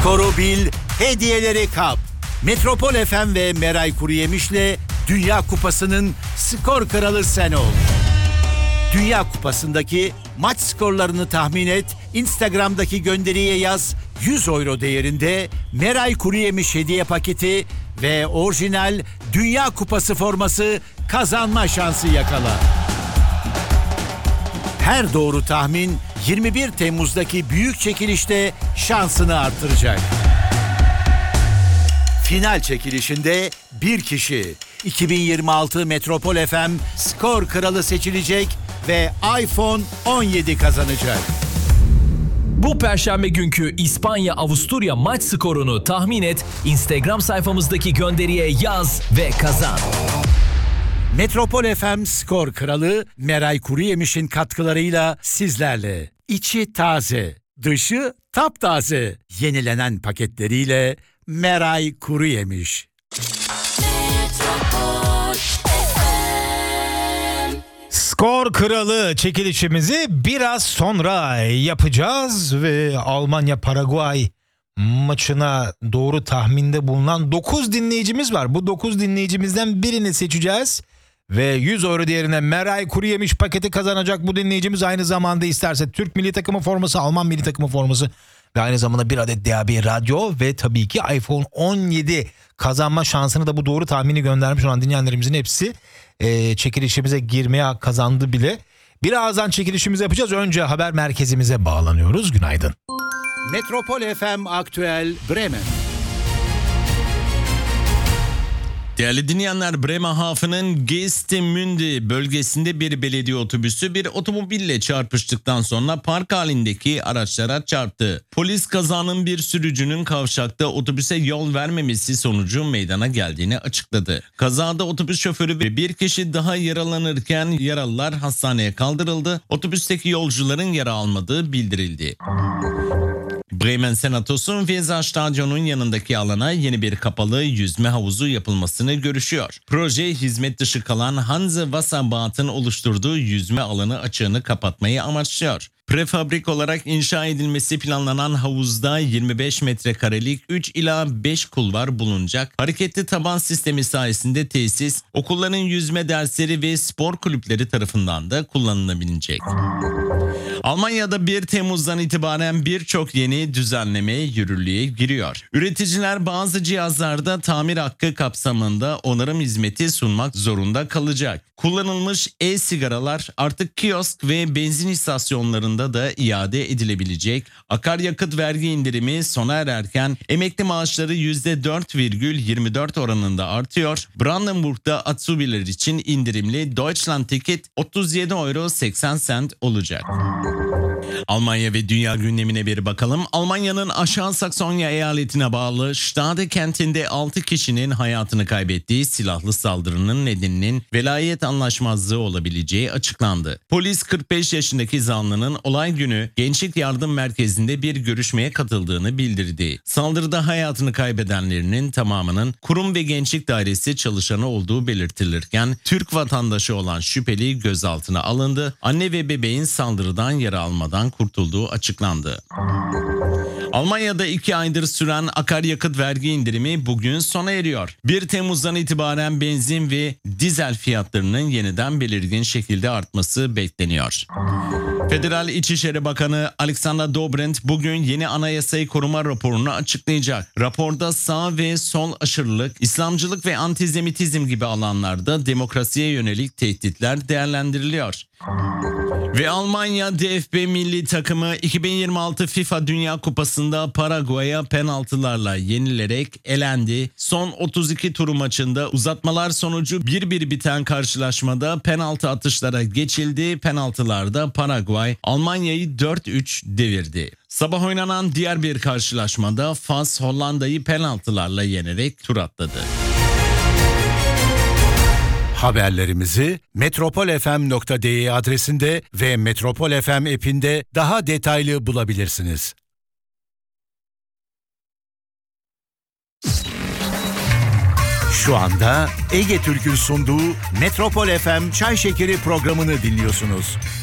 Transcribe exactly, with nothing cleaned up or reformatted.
Skoru bil, hediyeleri kap. Metropol F M ve Meray Kuruyemiş'le Dünya Kupası'nın skor kralı sen ol. Dünya Kupası'ndaki maç skorlarını tahmin et, Instagram'daki gönderiye yaz, yüz euro değerinde Meray Kuruyemiş hediye paketi ve orijinal Dünya Kupası forması kazanma şansı yakala. Her doğru tahmin yirmi bir Temmuz'daki büyük çekilişte şansını artıracak. Final çekilişinde bir kişi iki bin yirmi altı Metropol F M skor kralı seçilecek ve iPhone on yedi kazanacak. Bu perşembe günkü İspanya-Avusturya maç skorunu tahmin et, Instagram sayfamızdaki gönderiye yaz ve kazan. Metropol F M skor kralı Meray Kuruyemiş'in katkılarıyla sizlerle. İçi taze, dışı taptaze. Yenilenen paketleriyle Meray Kuruyemiş. Skor kralı çekilişimizi biraz sonra yapacağız ve Almanya-Paraguay maçına doğru tahminde bulunan dokuz dinleyicimiz var. Bu dokuz dinleyicimizden birini seçeceğiz ve yüz euro değerine Meray Kuruyemiş paketi kazanacak bu dinleyicimiz. Aynı zamanda isterse Türk milli takımı forması, Alman milli takımı forması ve aynı zamanda bir adet D A B radyo ve tabii ki iPhone on yedi kazanma şansını da bu doğru tahmini göndermiş olan dinleyenlerimizin hepsi e, çekilişimize girmeye kazandı bile. Birazdan çekilişimizi yapacağız. Önce haber merkezimize bağlanıyoruz. Günaydın. Metropol F M Aktüel Bremen. Değerli dinleyenler, Bremerhaven'ın Geestemünde bölgesinde bir belediye otobüsü bir otomobille çarpıştıktan sonra park halindeki araçlara çarptı. Polis kazanın bir sürücünün kavşakta otobüse yol vermemesi sonucu meydana geldiğini açıkladı. Kazada otobüs şoförü ve bir kişi daha yaralanırken yaralılar hastaneye kaldırıldı. Otobüsteki yolcuların yara almadığı bildirildi. Bremen Senatosu Weserstadion'un yanındaki alana yeni bir kapalı yüzme havuzu yapılmasını görüşüyor. Proje hizmet dışı kalan Hanse Wasserbad'ın oluşturduğu yüzme alanı açığını kapatmayı amaçlıyor. Prefabrik olarak inşa edilmesi planlanan havuzda yirmi beş metrekarelik üç ila beş kulvar bulunacak. Hareketli taban sistemi sayesinde tesis okulların yüzme dersleri ve spor kulüpleri tarafından da kullanılabilecek. Almanya'da bir Temmuz'dan itibaren birçok yeni düzenleme yürürlüğe giriyor. Üreticiler bazı cihazlarda tamir hakkı kapsamında onarım hizmeti sunmak zorunda kalacak. Kullanılmış e-sigaralar artık kiosk ve benzin istasyonlarında da iade edilebilecek. Akaryakıt vergi indirimi sona ererken emekli maaşları yüzde dört virgül yirmi dört oranında artıyor. Brandenburg'da Azubiler için indirimli Deutschland Ticket otuz yedi euro seksen sent olacak. Almanya ve dünya gündemine bir bakalım. Almanya'nın Aşağı Saksonya eyaletine bağlı Stade kentinde altı kişinin hayatını kaybettiği silahlı saldırının nedeninin velayet anlaşmazlığı olabileceği açıklandı. Polis kırk beş yaşındaki zanlının olay günü Gençlik Yardım Merkezi'nde bir görüşmeye katıldığını bildirdi. Saldırıda hayatını kaybedenlerinin tamamının kurum ve gençlik dairesi çalışanı olduğu belirtilirken Türk vatandaşı olan şüpheli gözaltına alındı. Anne ve bebeğin saldırıdan yara almadan kurtulduğu açıklandı. Almanya'da iki aydır süren akaryakıt vergi indirimi bugün sona eriyor. bir Temmuz'dan itibaren benzin ve dizel fiyatlarının yeniden belirgin şekilde artması bekleniyor. Federal İçişleri Bakanı Alexander Dobrindt bugün yeni anayasayı koruma raporunu açıklayacak. Raporda sağ ve sol aşırılık, İslamcılık ve antisemitizm gibi alanlarda demokrasiye yönelik tehditler değerlendiriliyor. Ve Almanya D F B milli takımı iki bin yirmi altı FIFA Dünya Kupası'nda Paraguay'a penaltılarla yenilerek elendi. Son otuz iki turu maçında uzatmalar sonucu bir bir biten karşılaşmada penaltı atışlara geçildi. Penaltılarda Paraguay Almanya'yı dört üç devirdi. Sabah oynanan diğer bir karşılaşmada Fas Hollanda'yı penaltılarla yenerek tur atladı. Haberlerimizi metropol f m nokta d e adresinde ve Metropol F M app'inde daha detaylı bulabilirsiniz. Şu anda Ege Türk'ün sunduğu Metropol F M Çay Şekeri programını dinliyorsunuz.